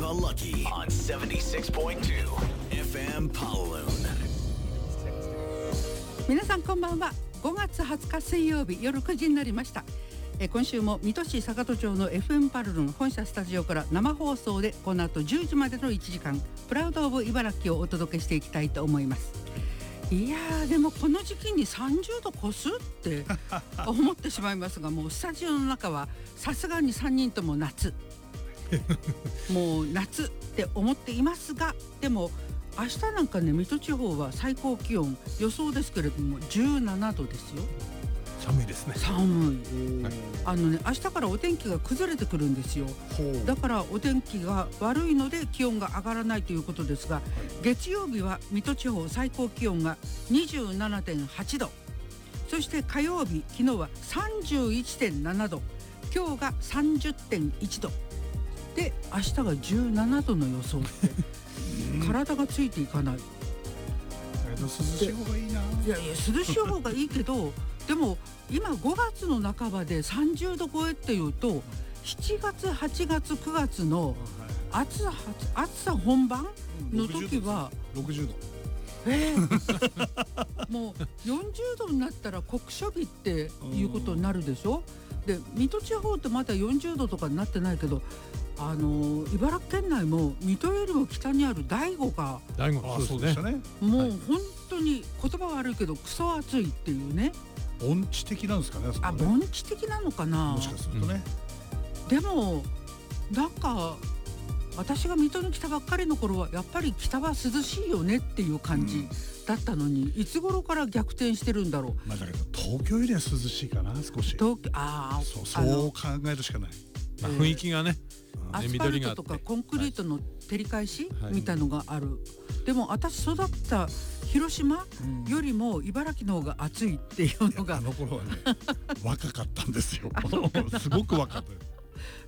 Shiva Lucky on 76.2 FM Paloon。 皆さんこんばんは。5月20日水曜日夜9時になりました。今週も水戸市坂戸町の FM パルルン本社スタジオから生放送でこの後10時までの1時間プラウドオブ茨城をお届けしていきたいと思います。いやーでもこの時期に30度越すって思ってしまいますが、もうスタジオの中はさすがに3人とも夏もう夏って思っていますが、でも明日なんかね、水戸地方は最高気温予想ですけれども17度ですよ。 寒いですね。 寒い、明日からお天気が崩れてくるんですよ。だからお天気が悪いので気温が上がらないということですが、月曜日は水戸地方最高気温が 27.8 度、そして火曜日昨日は 31.7 度、今日が 30.1 度で明日が17度の予想って体がついていかない。 涼しい方がいいな。 いやいや涼しい方がいいけどでも今5月の半ばで30度超えっていうと7月8月9月の暑さ本番の時は 60度もう40度になったら酷暑日っていうことになるでしょ。で水戸地方ってまだ40度とかになってないけど、茨城県内も水戸よりも北にある大子がそうでしたね。 もう本当に言葉悪いけどクソ暑いっていうね。 盆地的なんですかね。 盆地的なのかな、 もしかするとね、 でもなんか私が水戸に来たばっかりの頃はやっぱり北は涼しいよねっていう感じだったのに、いつ頃から逆転してるんだろう。 だけど東京よりは涼しいかな少し。そう考えるしかない。 雰囲気がね、 アスファルトとかコンクリートの照り返しみたいのがある。でも私育った広島よりも茨城の方が暑いっていうのが、 あの頃はね若かったんですよすごく若かった。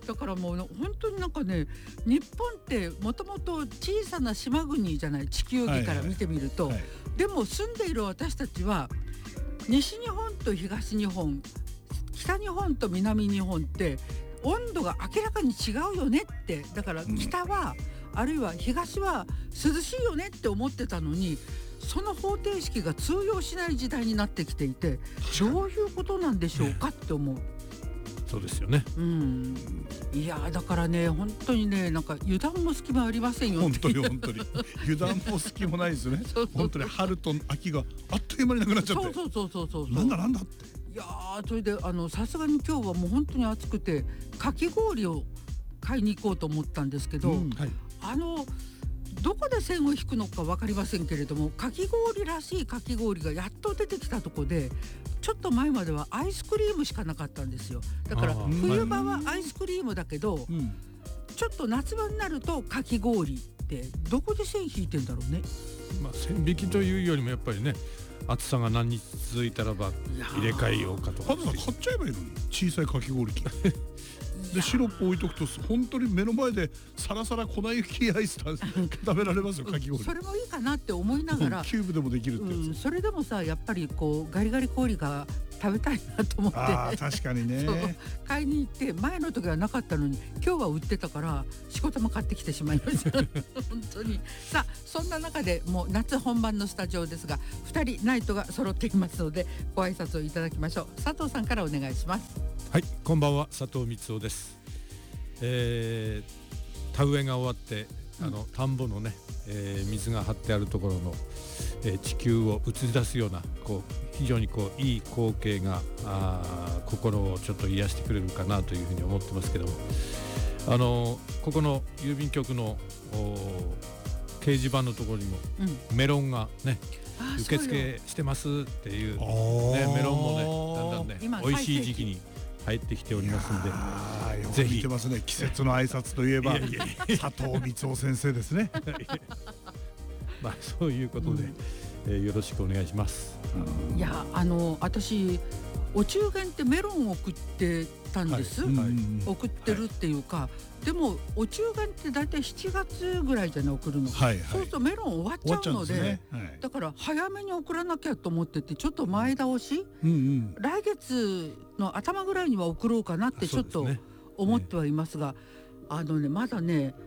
だからもう本当になんかね、日本ってもともと小さな島国じゃない、地球儀から見てみると、でも住んでいる私たちは西日本と東日本、北日本と南日本って温度が明らかに違うよねって。だから北は、あるいは東は涼しいよねって思ってたのに、その方程式が通用しない時代になってきていて、どういうことなんでしょうかって思う。 そうですよね。 いやだからね、本当にね、なんか油断も隙もありませんよ。 本当に油断も隙もないですね。本当に春と秋があっという間になくなっちゃって。そうなんだって。 いやそれでさすがに今日はもう本当に暑くてかき氷を買いに行こうと思ったんですけど、どこで線を引くのか分かりませんけれども、かき氷らしいかき氷がやっと出てきたとこで、ちょっと前まではアイスクリームしかなかったんですよ。だから冬場はアイスクリームだけど、ちょっと夏場になるとかき氷ってどこで線引いてんだろうね。 線引きというよりもやっぱりね、暑さが何日続いたらば入れ替えようかとか。 買っちゃえばいいのに、小さいかき氷機でシロップ置いとくと本当に目の前でサラサラ粉雪アイス食べられますよ、かき氷。 それもいいかなって思いながらキューブでもできるってやつ。 それでもさ、やっぱりこうガリガリ氷が食べたいなと思って、 確かにね買いに行って、前の時はなかったのに今日は売ってたから仕事も買ってきてしまいました本当に。さあそんな中でもう夏本番のスタジオですが、2人ナイトが揃っていますのでご挨拶をいただきましょう。佐藤さんからお願いします。 はい、こんばんは、佐藤光雄です。田植えが終わって田んぼのね、水が張ってあるところの、地球を映し出すような非常にいい光景が心をちょっと癒してくれるかなというふうに思ってますけども、ここの郵便局の掲示板のところにも、メロンがね受付してますっていう、メロンもねだんだんね美味しい時期に入ってきておりますので、 ぜひ見てますね。季節の挨拶といえば佐藤光雄先生ですねそういうことで、よろしくお願いします。 いや私お中元ってメロンを送ってたんです、送ってるっていうか、でもお中元ってだいたい7月ぐらいじゃない、送るの、そうするとメロン終わっちゃうので、だから早めに送らなきゃと思ってて、ちょっと前倒し、来月の頭ぐらいには送ろうかなってちょっと思ってはいますが、まだね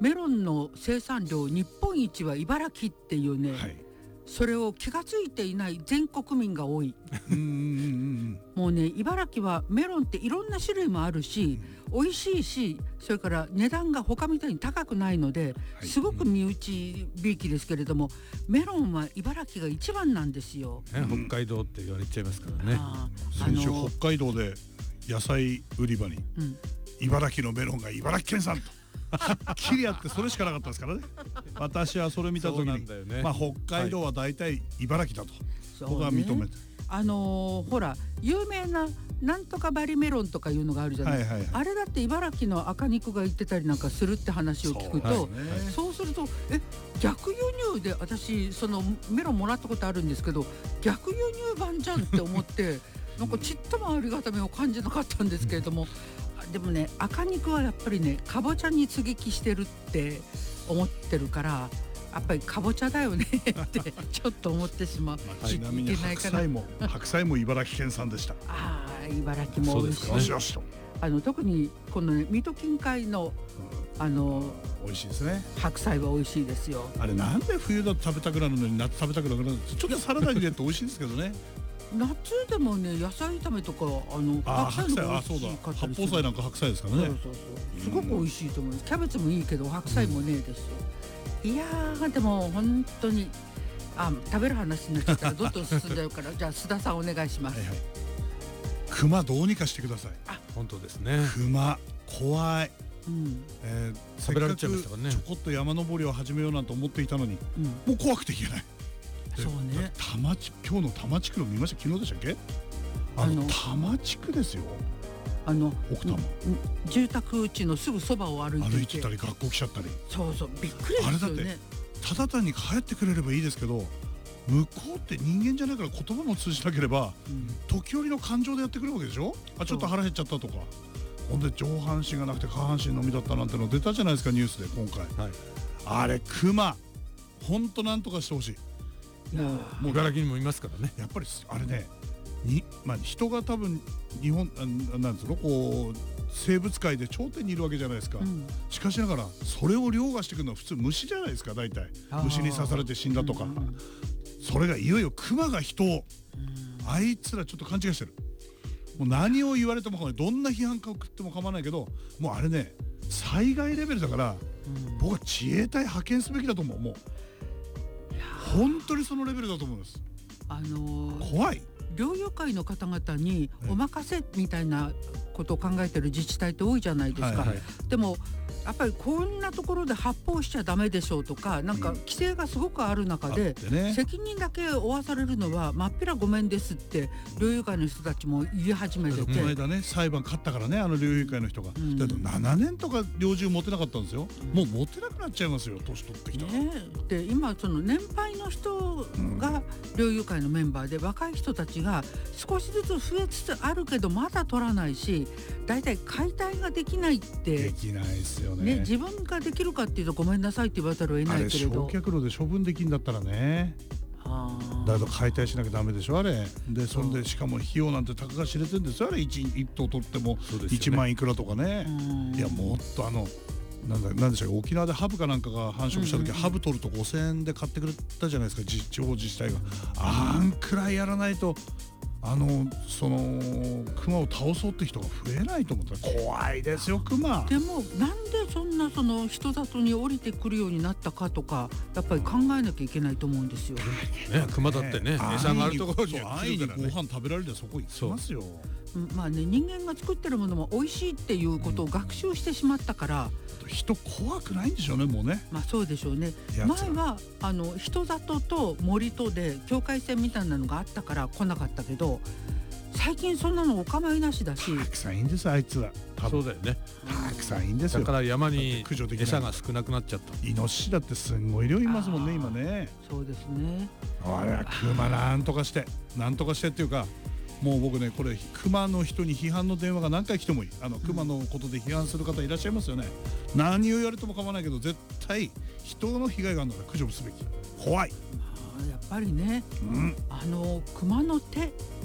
メロンの生産量日本一は茨城っていうね、 はい、 それを気がついていない全国民が多い。もうね、茨城はメロンっていろんな種類もあるし、美味しいし、それから値段が他みたいに高くないので、 はい、 すごく身内びいきですけれども、メロンは茨城が一番なんですよ、 ね、北海道って言われちゃいますからね。 先週北海道で野菜売り場に、茨城のメロンが茨城県産とはっきりあって、それしかなかったですからね。私はそれ見た時に、ね、まあ北海道はだいたい茨城だと、僕は認めて、 ほら有名ななんとかバリメロンとかいうのがあるじゃない、あれだって茨城の赤肉が言ってたりなんかするって話を聞くと、そうすると逆輸入で、私そのメロンもらったことあるんですけど、逆輸入版じゃんって思ってなんかちっともありがたみを感じなかったんですけれども、でもね、赤肉はやっぱりね、かぼちゃに接ぎ木してるって思ってるから、やっぱりかぼちゃだよねってちょっと思ってしまう。 ちなみに白菜も茨城県産でした。 ああ、茨城も美味しい。 よしよしと。 特にこのね、水戸近海の美味しいですね。 白菜は美味しいですよ。 あれなんで冬だと食べたくなるのに夏食べたくなくなるの？ちょっとサラダに入れると美味しいんですけどね。 夏でもね、野菜炒めとか白菜の美味しかったりする。 八宝菜なんか白菜ですからね。 すごく美味しいと思います。キャベツもいいけど白菜もねえですよ。いやー、でも本当に食べる話になっちゃったらどんどん進んじゃうからじゃあ須田さんお願いします。 熊どうにかしてください。 本当ですね。 熊怖い。 食べられちゃいましたからね。 ちょこっと山登りを始めようなんて思っていたのに、もう怖くていけない。 そうね。 今日の多摩地区の見ました？昨日でしたっけ？多摩地区ですよ。奥多摩。 住宅地のすぐそばを歩いてたり学校来ちゃったり。 そうそう、びっくりですよね。 あれだってただ単に帰ってくれればいいですけど、向こうって人間じゃないから言葉も通じなければ、時折の感情でやってくるわけでしょ。ちょっと腹減っちゃったとか、ほんで上半身がなくて下半身のみだったなんての出たじゃないですか、ニュースで今回。あれ熊ほんとなんとかしてほしい。 もう茨城にもいますからね。 やっぱりあれね、人が多分日本なんですか、こう生物界で頂点にいるわけじゃないですか、しかしながらそれを凌駕してくるのは普通虫じゃないですか。大体虫に刺されて死んだとか、それがいよいよ熊が人を、あいつらちょっと勘違いしてる。もう何を言われても構わない、どんな批判が食っても構わないけど、もうあれね、災害レベルだから、僕は自衛隊派遣すべきだと思う。もう本当にそのレベルだと思うんです。怖い。 猟友会の方々にお任せみたいなことを考えてる自治体って多いじゃないですか。でもやっぱりこんなところで発砲しちゃダメでしょうとか、なんか規制がすごくある中で、責任だけ負わされるのはまっぴらごめんですって猟友会の人たちも言い始めてて、 この間ね、裁判勝ったからね、猟友会の人が、だけど7年とか猟銃持てなかったんですよ。もう持てなくなっちゃいますよ、年取ってきたら。 で今その年配の人が猟友会のメンバーで、若い人たちが少しずつ増えつつあるけどまだ取らないし、だいたい解体ができないってできないですよね。 自分ができるかっていうとごめんなさいって言わざるを得ないけれど、 焼却炉で処分できんだったらね、だけど解体しなきゃダメでしょ、あれで。そんでしかも費用なんてたかが知れてるんですよ、あれ 1頭取っても1万いくらとかね。いや、もっとなんでしょう、沖縄でハブかなんかが繁殖した時、ハブ取ると5000円で買ってくれたじゃないですか、地方自治体が。あんくらいやらないとその熊を倒そうって人が増えないと思ったら怖いですよ、熊。 でもなんでそんな人里に降りてくるようになったかとか、やっぱり考えなきゃいけないと思うんですよ。 熊だってね、餌があるところに安易にご飯食べられてそこ行きますよ。 まあね、人間が作ってるものも美味しいっていうことを学習してしまったから、 人怖くないんでしょうね、もうね。 まあそうでしょうね。前は人里と森とで境界線みたいなのがあったから来なかったけど、最近そんなのお構いなしだし。 たくさんいいんです、あいつら。 そうだよね。 たくさんいいんですよ。 だから山に餌が少なくなっちゃった。 イノシシだってすんごい量いますもんね、今ね。 そうですね。 あれは熊なんとかしてっていうか、もう僕ね、これ熊の人に批判の電話が何回来てもいい。熊のことで批判する方いらっしゃいますよね。何を言われても構わないけど、絶対人の被害があるんだから駆除すべき。怖い。 やっぱりね、熊の手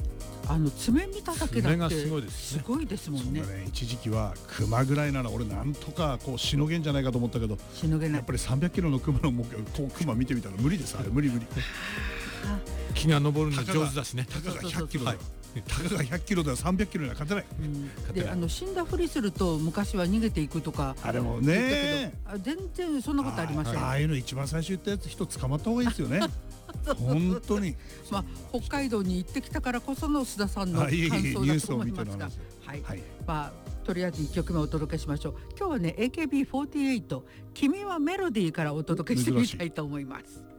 爪見ただけだって爪がすごいですね。 すごいですもんね。 そうだね、一時期は熊ぐらいなら俺なんとかこうしのげんじゃないかと思ったけど、 しのげないやっぱり300キロの熊のこう熊見てみたら無理です。あれ無理。 木が登るの上手だしね。 たかが100キロだよ。 はいたかが100キロでは300キロには勝てない。 で死んだふりすると昔は逃げていくとかあれも言ったねけど、全然そんなことありません。 ああいうの一番最初言ったやつ人捕まった方がいいですよね。本当に。 まあ北海道に行ってきたからこその須田さんの感想だと思いますが、はい、まあとりあえず1曲目お届けしましょう。今日はね AKB48 君はメロディーからお届けしてみたいと思います。